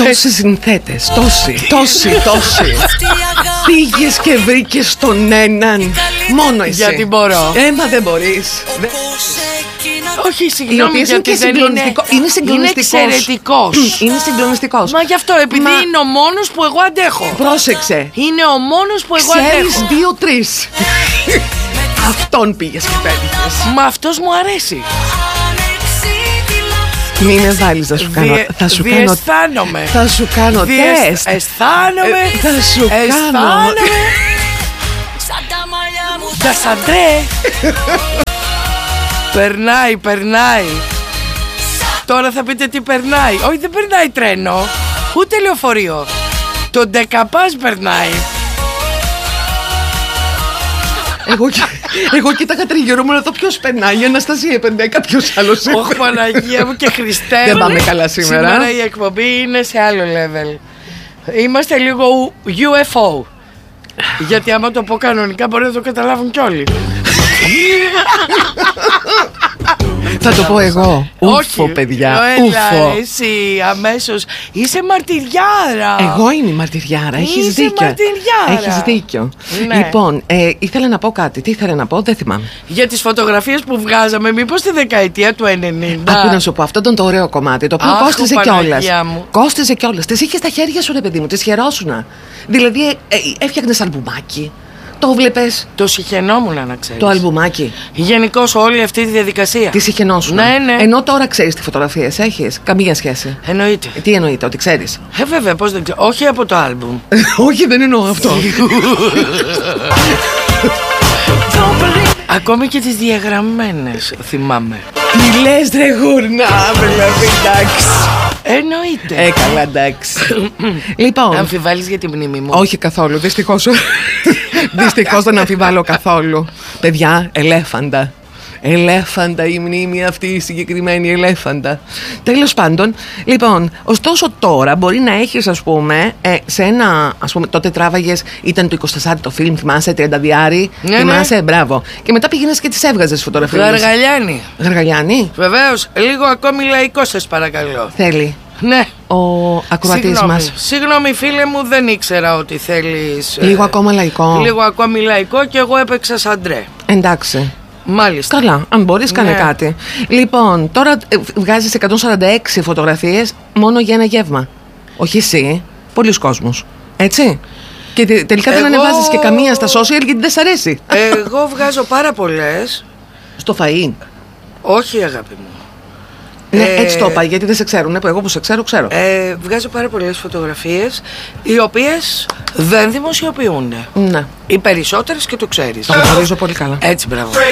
Τόσοι συνθέτες, τόσοι. Πήγες και βρήκες τον έναν. Μόνο εσύ. Γιατί μπορώ. Μα δεν μπορείς. Όχι, συγγνώμη, γιατί δεν είναι συγκλονιστικός. Είναι εξαιρετικός. Είναι συγκλονιστικός. Μα γι' αυτό, επειδή είναι ο μόνος που εγώ αντέχω. Πρόσεξε. Είναι ο μόνος που εγώ αντέχω. Ξέρεις 2-3. Αυτόν πήγες και πέτυχες. Μα αυτός μου αρέσει. Μην με βάλεις να σου κάνω. Θα σου κάνω. Διαισθάνομαι. Θα σου κάνω τεστ. Αισθάνομαι. Θα σου κάνω. Τα σαντρέ. Περνάει. Τώρα θα πείτε τι περνάει. Όχι, δεν περνάει τρένο, ούτε λεωφορείο. Το ντεκαπάζ περνάει. Εγώ κοίταγα τριγύρω μου να δω ποιος περνάει. Η Αναστασία περνάει, κάποιος άλλος. Όχι, Παναγία μου και Χριστέ. Δεν πάμε καλά σήμερα. Σήμερα η εκπομπή είναι σε άλλο level. Είμαστε λίγο UFO. Γιατί άμα το πω κανονικά μπορεί να το καταλάβουν κι όλοι. Θα το πω εγώ. Όχι, Ούφο, παιδιά. Έλα, εσύ αμέσως. Είσαι μαρτυριάρα. Εγώ είμαι η μαρτυριάρα. Έχεις δίκιο. Ναι. Λοιπόν, ήθελα να πω κάτι. Τι ήθελα να πω, δεν θυμάμαι. Για τις φωτογραφίες που βγάζαμε, μήπως τη δεκαετία του 90. Άκου να σου πω, αυτό ήταν το ωραίο κομμάτι. Το οποίο κόστιζε κιόλας. Κόστιζε κιόλας. Τις είχες στα χέρια σου, ρε παιδί μου, τις χαιρόσουνα. Δηλαδή, έφτιαχνες αλμπουμάκι. Το βλέπες. Το συχαινόμουν, να ξέρεις. Το αλμπουμάκι. Γενικώς όλη αυτή τη διαδικασία. Τη συχαινόσουν. Ναι. Ενώ τώρα ξέρεις τι φωτογραφίες έχεις. Καμία σχέση. Εννοείται. Τι εννοείται, ότι ξέρεις. Βέβαια, πώς δεν ξέρω. Όχι από το άλμπουμ. Όχι, δεν εννοώ αυτό. Ακόμη και τις διαγραμμένες θυμάμαι. Τι λες, ρε γούρνα, δηλαδή, εντάξει. Εννοείται. Καλά, εντάξει. Λοιπόν. Αμφιβάλλεις για τη μνήμη μου? Όχι καθόλου, δυστυχώς. Δυστυχώς δεν αμφιβάλλω καθόλου. Παιδιά, ελέφαντα. Ελέφαντα η μνήμη αυτή, η συγκεκριμένη ελέφαντα. Τέλος πάντων, λοιπόν, ωστόσο τώρα μπορεί να έχεις, ας πούμε, σε ένα, ας πούμε, τότε τράβαγες, ήταν το 24 το φιλμ, θυμάσαι, 30 διάρι, θυμάσαι, μπράβο. Και μετά πήγαινες και τις έβγαζες φωτογραφίες. Γαργαλιάνη. Γαργαλιάνη. Βεβαίως, λίγο ακόμη λαϊκό σας παρακαλώ. Θέλει. Ναι. Ο ακροατής μας. Συγγνώμη φίλε μου, δεν ήξερα ότι θέλεις. Λίγο ακόμα λαϊκό. Λίγο ακόμη λαϊκό και εγώ έπαιξα σαντρέ. Εντάξει. Μάλιστα. Καλά, αν μπορείς κάνε κάτι. Λοιπόν, τώρα βγάζεις 146 φωτογραφίες μόνο για ένα γεύμα. Όχι εσύ, πολλοί κόσμος. Έτσι. Και τελικά δεν ανεβάζεις και καμία στα social γιατί δεν σ' αρέσει. Εγώ βγάζω πάρα πολλές. Στο φαΐ. Όχι αγάπη μου. Ναι, έτσι το είπα, γιατί δεν σε ξέρουν. Εγώ που σε ξέρω. Βγάζω πάρα πολλές φωτογραφίες, οι οποίες δεν δημοσιοποιούνται. Ναι. Οι περισσότερες και το ξέρεις. Το γνωρίζω πολύ καλά. Έτσι, μπράβο.